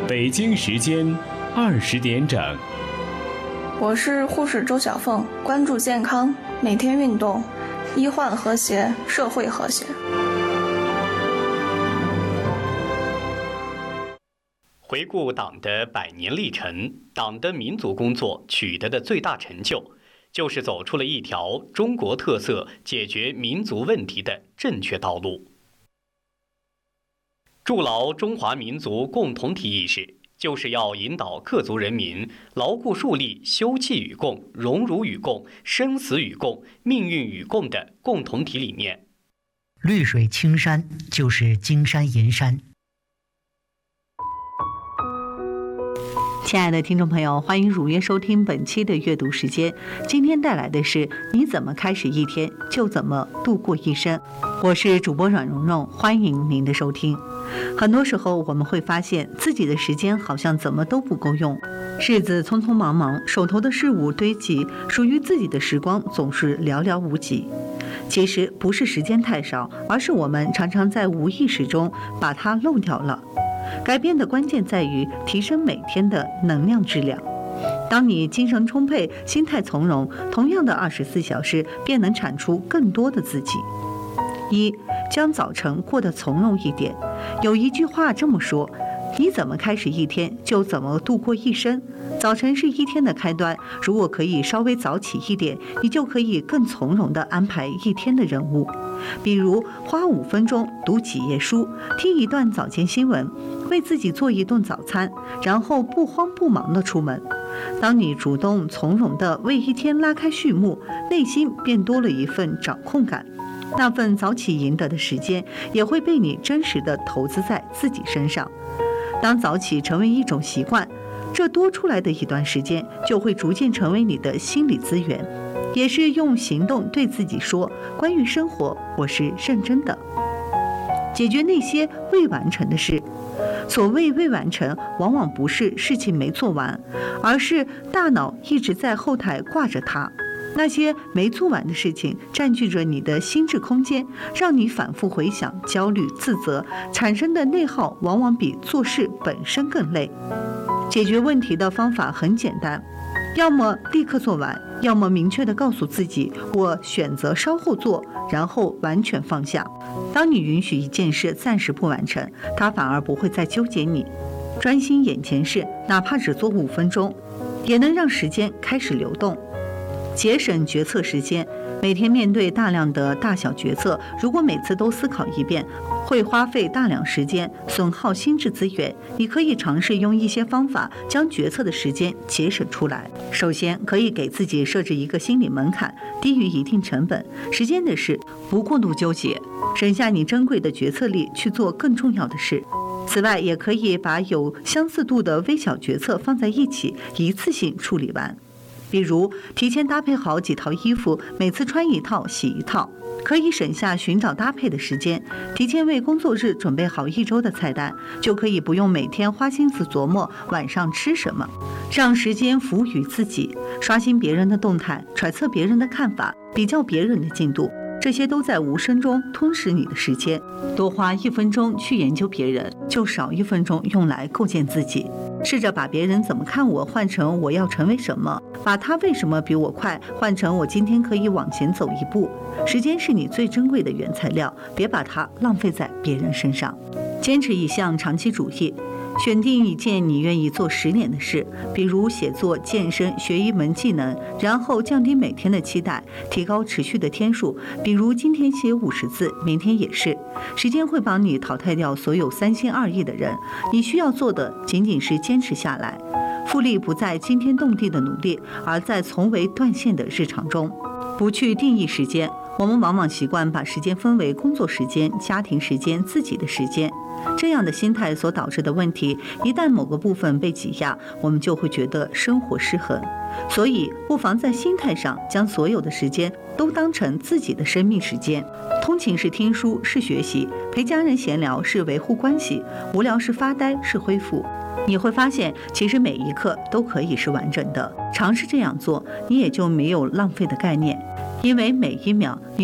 北京时间20点整。 我是护士周小凤，关注健康，每天运动，医患和谐，社会和谐。 回顾党的100年历程，党的民族工作取得的最大成就，就是走出了一条中国特色解决民族问题的正确道路。筑牢中华民族共同体意识，就是要引导各族人民牢固树立休戚与共、荣辱与共、生死与共、命运与共的共同体理念。 绿水青山就是金山银山。 亲爱的听众朋友，欢迎如约收听本期的阅读时间。今天带来的是你怎么开始一天，就怎么度过一生。我是主播阮蓉蓉，欢迎您的收听。很多时候我们会发现自己的时间好像怎么都不够用，日子匆匆忙忙，手头的事物堆积，属于自己的时光总是寥寥无几。其实不是时间太少，而是我们常常在无意识中把它漏掉了。改变的关键在于提升每天的能量质量。当你精神充沛，心态从容，同样的24小时便能产出更多的自己。一，将早晨过得从容一点。有一句话这么说：你怎么开始一天，就怎么度过一生。早晨是一天的开端，如果可以稍微早起一点，你就可以更从容地安排一天的任务。比如花5分钟读几页书，听一段早间新闻，为自己做一顿早餐，然后不慌不忙地出门。当你主动从容地为一天拉开序幕，内心便多了一份掌控感。那份早起赢得的时间，也会被你真实地投资在自己身上。当早起成为一种习惯，这多出来的一段时间就会逐渐成为你的心理资源，也是用行动对自己说：关于生活，我是认真的。解决那些未完成的事。所谓未完成，往往不是事情没做完，而是大脑一直在后台挂着它。那些没做完的事情占据着你的心智空间，让你反复回想，焦虑自责，产生的内耗往往比做事本身更累。解决问题的方法很简单，要么立刻做完，要么明确地告诉自己，我选择稍后做，然后完全放下。当你允许一件事暂时不完成，它反而不会再纠结你。专心眼前事，哪怕只做5分钟，也能让时间开始流动。节省决策时间，每天面对大量的大小决策，如果每次都思考一遍，会花费大量时间，损耗心智资源。你可以尝试用一些方法将决策的时间节省出来。首先，可以给自己设置一个心理门槛，低于一定成本，时间的事不过度纠结，省下你珍贵的决策力去做更重要的事。此外，也可以把有相似度的微小决策放在一起，一次性处理完。比如提前搭配好几套衣服，每次穿一套洗一套，可以省下寻找搭配的时间。提前为工作日准备好1周的菜单，就可以不用每天花心思琢磨晚上吃什么，让时间服务于自己。刷新别人的动态，揣测别人的看法，比较别人的进度，这些都在无声中吞噬你的时间。多花1分钟去研究别人，就少1分钟用来构建自己。试着把别人怎么看我换成我要成为什么，把他为什么比我快换成我今天可以往前走一步。时间是你最珍贵的原材料，别把它浪费在别人身上。坚持一项长期主义，选定一件你愿意做10年的事，比如写作、健身、学一门技能，然后降低每天的期待，提高持续的天数，比如今天写50字，明天也是。时间会帮你淘汰掉所有3心2意的人，你需要做的仅仅是坚持下来。复利不在惊天动地的努力，而在从未断线的日常中。不去定义时间，我们往往习惯把时间分为工作时间、家庭时间、自己的时间。这样的心态所导致的问题，一旦某个部分被挤压，我们就会觉得生活失衡。所以不妨在心态上将所有的时间都当成自己的生命时间。通勤是听书，是学习；陪家人闲聊是维护关系；无聊是发呆，是恢复。你会发现，其实每一刻都可以是完整的。尝试这样做，你也就没有浪费的概念，因为每一秒你